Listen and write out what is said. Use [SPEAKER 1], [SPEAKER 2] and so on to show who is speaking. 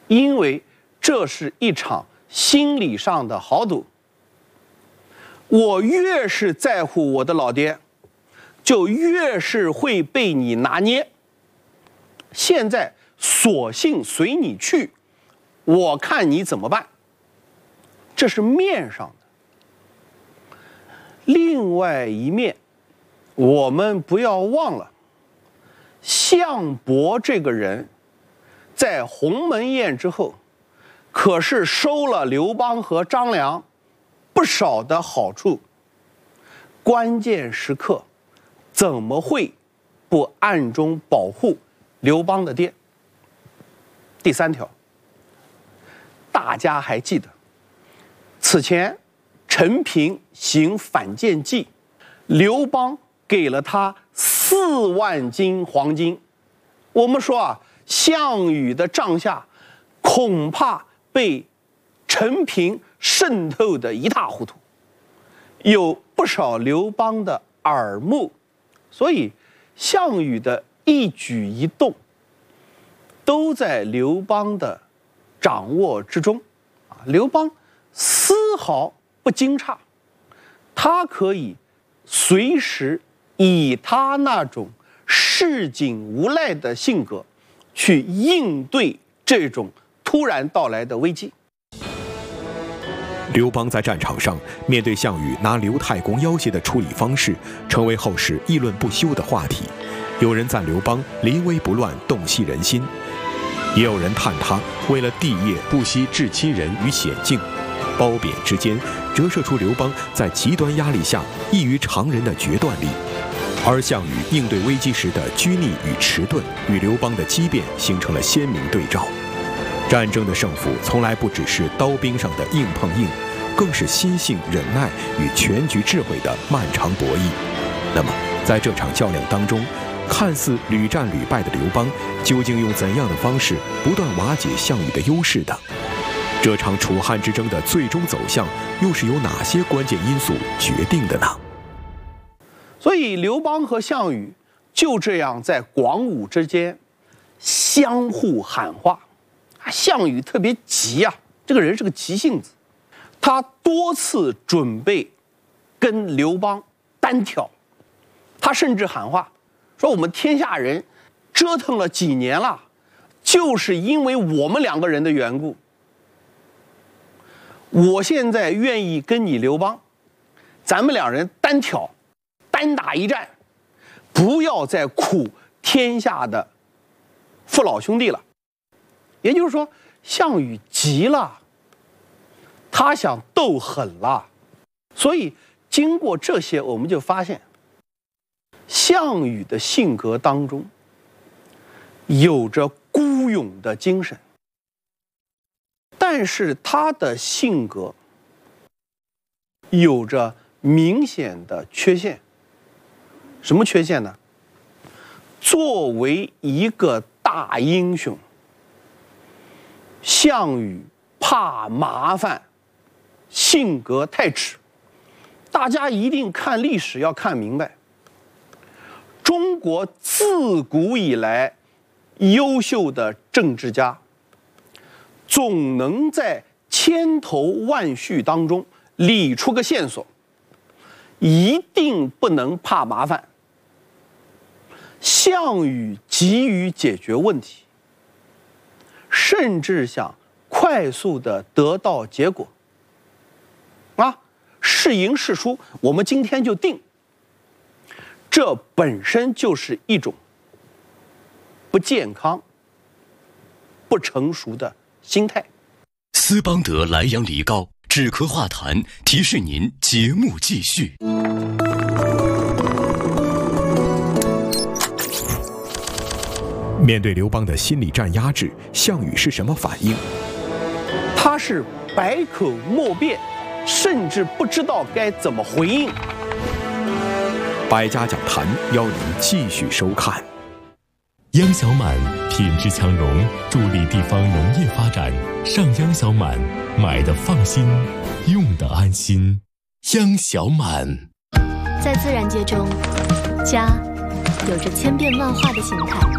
[SPEAKER 1] 因为这是一场心理上的豪赌。我越是在乎我的老爹，就越是会被你拿捏。现在索性随你去，我看你怎么办。这是面上的。另外一面，我们不要忘了，项伯这个人在鸿门宴之后，可是收了刘邦和张良不少的好处。关键时刻怎么会不暗中保护刘邦的爹？第3条，大家还记得此前陈平行反间计，刘邦给了他4万斤黄金。我们说啊，项羽的帐下恐怕被陈平渗透得一塌糊涂，有不少刘邦的耳目，所以项羽的一举一动都在刘邦的掌握之中。刘邦丝毫不惊诧，他可以随时以他那种市井无赖的性格去应对这种突然到来的危机。
[SPEAKER 2] 刘邦在战场上面对项羽拿刘太公要挟的处理方式，成为后世议论不休的话题。有人赞刘邦临危不乱，洞悉人心，也有人叹他为了帝业不惜置亲人于险境。褒贬之间，折射出刘邦在极端压力下异于常人的决断力，而项羽应对危机时的拘泥与迟钝，与刘邦的机变形成了鲜明对照。战争的胜负从来不只是刀兵上的硬碰硬，更是心性、忍耐与全局智慧的漫长博弈。那么，在这场较量当中，看似屡战屡败的刘邦，究竟用怎样的方式不断瓦解项羽的优势的？这场楚汉之争的最终走向，又是由哪些关键因素决定的呢？
[SPEAKER 1] 所以，刘邦和项羽就这样在广武之间相互喊话。项羽特别急啊，这个人是个急性子，他多次准备跟刘邦单挑，他甚至喊话说：“我们天下人折腾了几年了，就是因为我们2个人的缘故。我现在愿意跟你刘邦，咱们2人单挑，单打一战，不要再苦天下的父老兄弟了。”也就是说，项羽急了，他想斗狠了。所以经过这些，我们就发现项羽的性格当中有着孤勇的精神，但是他的性格有着明显的缺陷。什么缺陷呢？作为一个大英雄，项羽怕麻烦，性格太直。大家一定看历史要看明白，中国自古以来优秀的政治家，总能在千头万绪当中理出个线索，一定不能怕麻烦。项羽急于解决问题，甚至想快速的得到结果，是赢是输，我们今天就定。这本身就是一种不健康、不成熟的心态。
[SPEAKER 3] 斯邦德莱阳梨膏止咳化痰，提示您节目继续。
[SPEAKER 2] 面对刘邦的心理战压制，项羽是什么反应？
[SPEAKER 1] 他是百口莫辩，甚至不知道该怎么回应。
[SPEAKER 2] 百家讲坛邀您继续收看。
[SPEAKER 4] 央小满品质强农，助力地方农业发展。上央小满，买的放心，用的安心。央小满。
[SPEAKER 5] 在自然界中，家有着千变万化的形态。